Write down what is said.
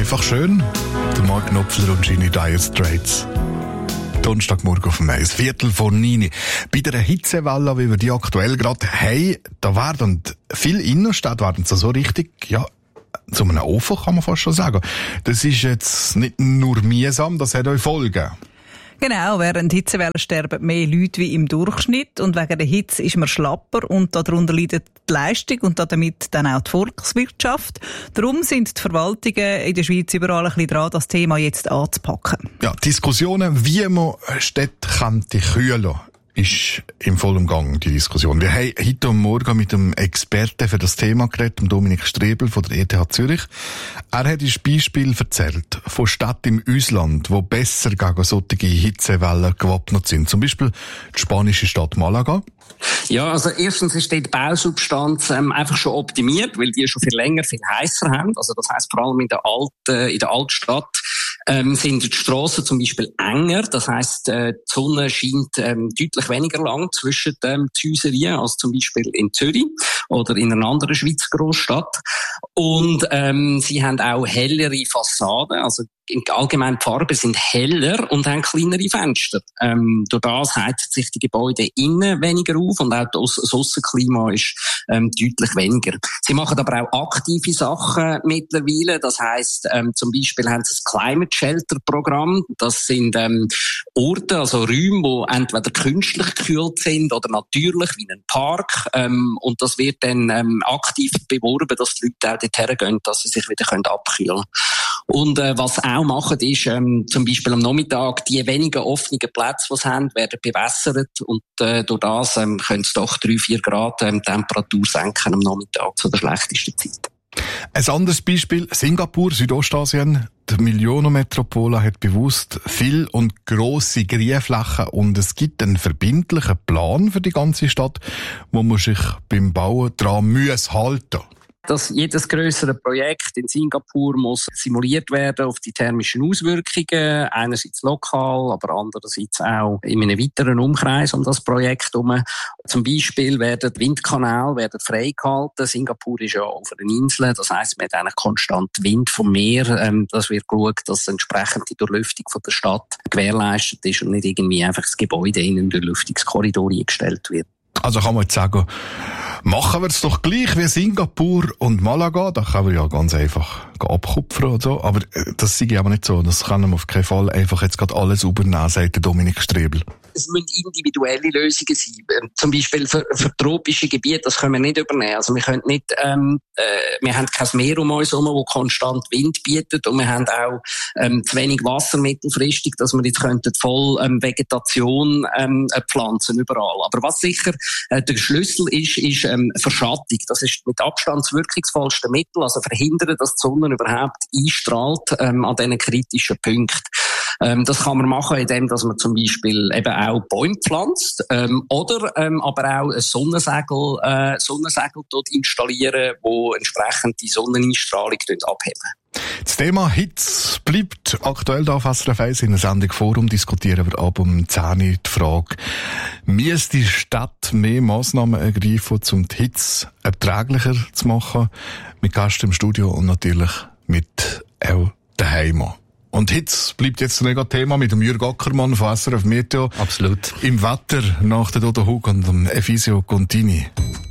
einfach schön. Der Mark Knopfler und Genie Dire Straits. Donnerstagmorgen auf dem 1, 8:45. Bei der Hitzewelle, wie wir die aktuell gerade haben, da werden viele Innenstädte werden so richtig, ja, zu einem Ofen kann man fast schon sagen. Das ist jetzt nicht nur mühsam, das hat auch Folgen. Genau, während Hitzewellen sterben mehr Leute wie im Durchschnitt und wegen der Hitze ist man schlapper und darunter leidet die Leistung und damit dann auch die Volkswirtschaft. Darum sind die Verwaltungen in der Schweiz überall ein bisschen dran, das Thema jetzt anzupacken. Ja, Diskussionen, wie man Städte kühlen ist im vollen Gang, die Diskussion. Wir haben heute Morgen mit dem Experten für das Thema geredet, dem Dominik Strebel von der ETH Zürich. Er hat ein Beispiel erzählt von Städten im Ausland, die besser gegen solche Hitzewellen gewappnet sind. Zum Beispiel die spanische Stadt Malaga. Ja, also erstens ist die Bausubstanz einfach schon optimiert, weil die schon viel länger, viel heißer haben. Also das heisst vor allem in der Altstadt sind die Strassen zum Beispiel enger. Das heisst, die Sonne scheint deutlich weniger lang zwischen den Häusern als zum Beispiel in Zürich oder in einer anderen Schweizer Großstadt. Und sie haben auch hellere Fassaden, also allgemein die Farben sind heller und haben kleinere Fenster. Durch das heizt sich die Gebäude innen weniger auf und auch das Aussenklima ist deutlich weniger. Sie machen aber auch aktive Sachen mittlerweile. Das heisst, zum Beispiel haben sie das Climate Shelter Programm. Das sind Orte, also Räume, die entweder künstlich gekühlt sind oder natürlich, wie ein Park. Und das wird dann aktiv beworben, dass die Leute auch dorthin gehen, dass sie sich wieder abkühlen können. Und was auch machen, ist zum Beispiel am Nachmittag die wenigen offenen Plätze, die sie haben, werden bewässert und durch das können sie doch 3-4 Grad Temperatur senken am Nachmittag zu der schlechtesten Zeit. Ein anderes Beispiel, Singapur, Südostasien. Die Millionenmetropole hat bewusst viel und grosse Grünflächen und es gibt einen verbindlichen Plan für die ganze Stadt, wo man sich beim Bauen daran halten muss. Dass jedes grössere Projekt in Singapur muss simuliert werden auf die thermischen Auswirkungen, einerseits lokal, aber andererseits auch in einem weiteren Umkreis um das Projekt herum. Zum Beispiel werden Windkanäle freigehalten. Singapur ist ja auf einer Insel, das heisst, man hat eigentlich konstant Wind vom Meer. Das wird geschaut, dass entsprechend die Durchlüftung von der Stadt gewährleistet ist und nicht irgendwie einfach das Gebäude in einen Durchlüftungskorridor eingestellt wird. Also kann man jetzt sagen, machen wir es doch gleich wie Singapur und Malaga, da kann man ja ganz einfach abkupfern und so, aber das sehe ich aber nicht so, das kann man auf keinen Fall einfach jetzt gerade alles übernehmen, sagt der Dominik Strebel. Es müssen individuelle Lösungen sein. Zum Beispiel für tropische Gebiete, das können wir nicht übernehmen. Also wir können nicht, wir haben kein Meer um uns herum, das konstant Wind bietet und wir haben auch zu wenig Wasser mittelfristig, dass wir jetzt könnten voll Vegetation pflanzen überall. Aber was sicher der Schlüssel ist Verschattung. Das ist mit Abstand das wirkungsvollste Mittel, also verhindern, dass die Sonne überhaupt einstrahlt an diesen kritischen Punkten. Das kann man machen, indem dass man zum Beispiel eben auch Bäume pflanzt oder aber auch ein Sonnensegel dort installieren, wo entsprechend die Sonneneinstrahlung abheben. Das Thema Hitze bleibt aktuell da auf SRF 1 in der Sendung Forum. Diskutieren wir ab um 10 Uhr die Frage, müsste die Stadt mehr Massnahmen ergreifen, um die Hitze erträglicher zu machen? Mit Gästen im Studio und natürlich mit auch daheim. Und Hitze bleibt jetzt ein Thema mit dem Jürg Ackermann von SRF Meteo. Absolut. Im Wetter nach der Dodo Hug und dem Efisio Contini.